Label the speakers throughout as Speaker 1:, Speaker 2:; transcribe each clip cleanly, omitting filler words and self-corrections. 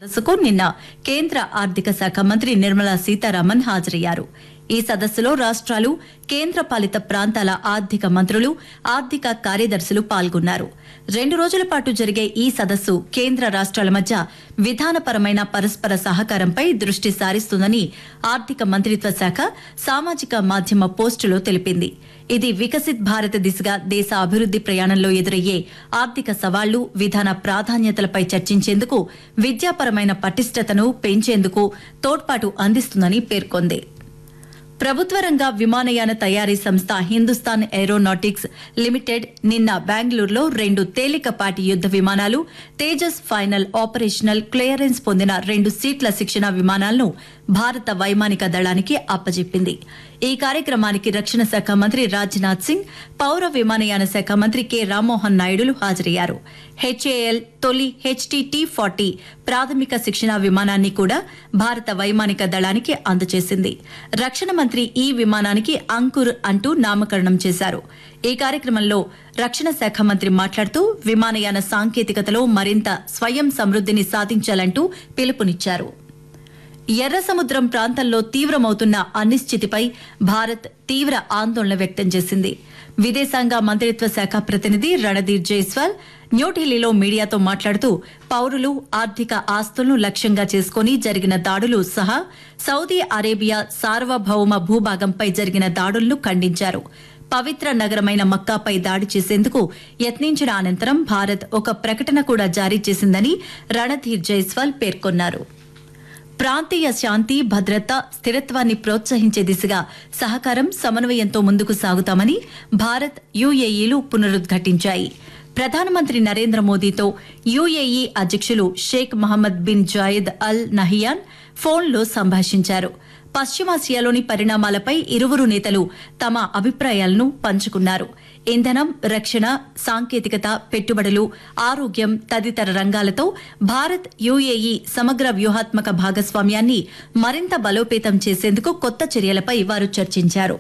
Speaker 1: సదస్సుకు నిన్న కేంద్ర ఆర్థిక శాఖ మంత్రి నిర్మలా సీతారామన్ హాజరయ్యారు. ఈ సదస్సులో రాష్ట్రాలు, కేంద్ర పాలిత ప్రాంతాల ఆర్థిక మంత్రులు, ఆర్థిక కార్యదర్శులు పాల్గొన్నారు. 2 రోజుల పాటు జరిగే ఈ సదస్సు కేంద్ర రాష్ట్రాల మధ్య విధానపరమైన పరస్పర సహకారంపై దృష్టి సారిస్తుందని ఆర్థిక మంత్రిత్వ శాఖ సామాజిక మాధ్యమ పోస్టులో తెలిపింది. ఇది వికసిత్ భారత్ దిశగా దేశ అభివృద్ది ప్రయాణంలో ఎదురయ్యే ఆర్థిక సవాళ్లు, విధాన ప్రాధాన్యతలపై చర్చించేందుకు, విద్యాపరమైన పటిష్టతను పెంచేందుకు తోడ్పాటు అందిస్తుందని పేర్కొంది. ప్రభుత్వ రంగ విమానయాన తయారీ సంస్థ హిందుస్థాన్ ఏరోనాటిక్స్ లిమిటెడ్ నిన్న బెంగళూరులో 2 తేలికపాటి యుద్ద విమానాలు, తేజస్ ఫైనల్ ఆపరేషనల్ క్లియరెన్స్ పొందిన 2 సీట్ల శిక్షణ విమానాలను భారత వైమానిక దళానికి అప్పజెప్పింది. ఈ కార్యక్రమానికి రక్షణ శాఖ మంత్రి రాజ్నాథ్ సింగ్, పౌర విమానయాన శాఖ మంత్రి కె రామ్మోహన్ నాయుడులు హాజరయ్యారు. హెచ్ఏఎల్ తొలి HTT-40 ప్రాథమిక శిక్షణ విమానాన్ని కూడా భారత వైమానిక దళానికి అందజేసింది. రక్షణ మంత్రి ఈ విమానానికి అంకుర్ అంటూ నామకరణం చేశారు. ఈ కార్యక్రమంలో రక్షణ శాఖ మంత్రి మాట్లాడుతూ విమానయాన సాంకేతికతలో మరింత స్వయం సమృద్దిని సాధించాలంటూ పిలుపునిచ్చారు. ఎర్ర సముద్రం ప్రాంతంలో తీవ్రమవుతున్న అనిశ్చితిపై భారత్ తీవ్ర ఆందోళన వ్యక్తం చేసింది. విదేశాంగ మంత్రిత్వ శాఖ ప్రతినిధి రణధీర్ జైస్వాల్ న్యూఢిల్లీలో మీడియాతో మాట్లాడుతూ పౌరులు, ఆర్థిక ఆస్తులను లక్ష్యంగా చేసుకుని జరిగిన దాడులు సహా సౌదీ అరేబియా సార్వభౌమ భూభాగంపై జరిగిన దాడులను ఖండించారు. పవిత్ర నగరమైన మక్కాపై దాడి చేసేందుకు యత్నించిన అనంతరం భారత్ ఒక ప్రకటన కూడా జారీ చేసిందని రణధీర్ జైస్వాల్ పేర్కొన్నారు. ప్రాంతీయ శాంతి, భద్రత, స్థిరత్వాన్ని ప్రోత్సహించే దిశగా సహకారం, సమన్వయంతో ముందుకు సాగుతామని భారత్, యుఏఈలు పునరుద్ఘాటించాయి. ప్రధానమంత్రి నరేంద్ర మోదీతో యుఏఈ అధ్యక్షులు షేక్ మహమ్మద్ బిన్ జాయద్ అల్ నహియాన్ ఫోన్లో సంభాషించారు. పశ్చిమాసియాలోని పరిణామాలపై ఇరువురు నేతలు తమ అభిప్రాయాలను పంచుకున్నారు. ఇంధనం, రక్షణ, సాంకేతికత, పెట్టుబడులు, ఆరోగ్యం తదితర రంగాలతో భారత్, యుఏఈ సమగ్ర వ్యూహాత్మక భాగస్వామ్యాన్ని మరింత బలోపేతం చేసేందుకు కొత్త చర్యలపై వారు చర్చించారు.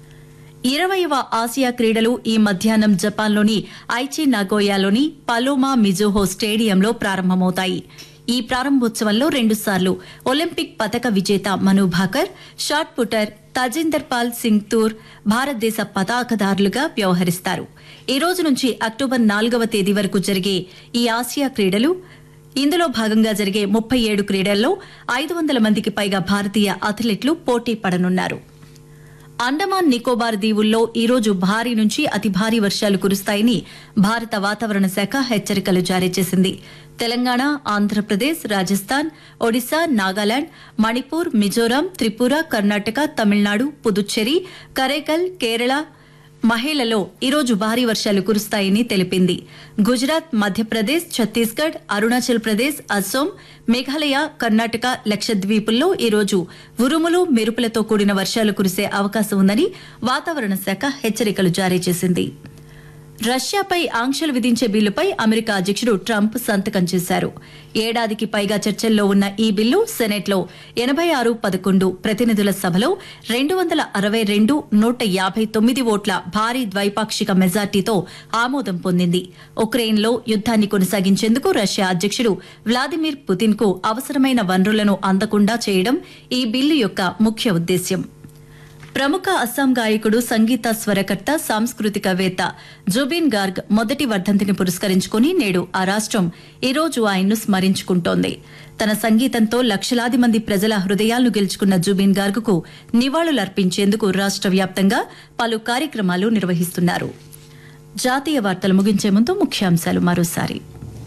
Speaker 1: 20వ ఆసియా క్రీడలు ఈ మధ్యాహ్నం జపాన్లోని ఐచి నాగోయాలోని పలోమా మిజోహో స్టేడియంలో ప్రారంభమవుతాయి. ఈ ప్రారంభోత్సవంలో 2 సార్లు ఒలింపిక్ పతక విజేత మను భాకర్, షాట్ పుటర్ తజిందర్ పాల్ సింగ్ తూర్ భారతదేశ పతాకదారులుగా వ్యవహరిస్తారు. ఈ రోజు నుంచి అక్టోబర్ 4వ తేదీ వరకు జరిగే ఈ ఆసియా క్రీడలు, ఇందులో భాగంగా జరిగే 37 క్రీడల్లో 500 మందికి పైగా భారతీయ అథ్లెట్లు పోటీ పడనున్నారు. అండమాన్ నికోబార్ దీవుల్లో ఈరోజు భారీ నుంచి అతి భారీ వర్షాలు కురుస్తాయని భారత వాతావరణ శాఖ హెచ్చరికలు జారీ చేసింది. తెలంగాణ, ఆంధ్రప్రదేశ్, రాజస్థాన్, ఒడిశా, నాగాలాండ్, మణిపూర్, మిజోరాం, త్రిపుర, కర్ణాటక, తమిళనాడు, పుదుచ్చేరి, కరైకల్, కేరళ, మహిళలో ఈరోజు భారీ వర్షాలు కురుస్తాయని తెలిపింది. గుజరాత్, మధ్యప్రదేశ్, ఛత్తీస్గఢ్, అరుణాచల్ ప్రదేశ్, అస్సోం, మేఘాలయ, కర్ణాటక, లక్షద్వీపుల్లో ఈరోజు ఉరుములు, మెరుపులతో కూడిన వర్షాలు కురిసే అవకాశం ఉందని వాతావరణ శాఖ హెచ్చరికలు జారీ చేసింది. రష్యాపై ఆంక్షలు విధించే బిల్లుపై అమెరికా అధ్యక్షుడు ట్రంప్ సంతకం చేశారు. ఏడాదికి పైగా చర్చల్లో ఉన్న ఈ బిల్లు సెనెట్లో 86-11 ప్రతినిధుల సభలో 262-159 ఓట్ల భారీ ద్వైపాక్షిక మెజార్టీతో ఆమోదం పొందింది. ఉక్రెయిన్లో యుద్దాన్ని కొనసాగించేందుకు రష్యా అధ్యక్షుడు వ్లాదిమిర్ పుతిన్కు అవసరమైన వనరులను అందకుండా చేయడం ఈ బిల్లు యొక్క ముఖ్య ఉద్దేశ్యం. ప్రముఖ అస్సాం గాయకుడు, సంగీత స్వరకర్త, సాంస్కృతికవేత్త జుబిన్ గార్గ్ మొదటి వర్ధంతిని పురస్కరించుకుని నేడు ఆ రాష్ట్రం ఈరోజు ఆయన్ను స్మరించుకుంటోంది. తన సంగీతంతో లక్షలాది మంది ప్రజల హృదయాలను గెలుచుకున్న జుబిన్ గార్గ్కు నివాళులర్పించేందుకు రాష్ట్ర వ్యాప్తంగా పలు కార్యక్రమాలు నిర్వహిస్తున్నారు. జాతీయ వార్తలు ముగించే ముందు ముఖ్యాంశాలు మరోసారి.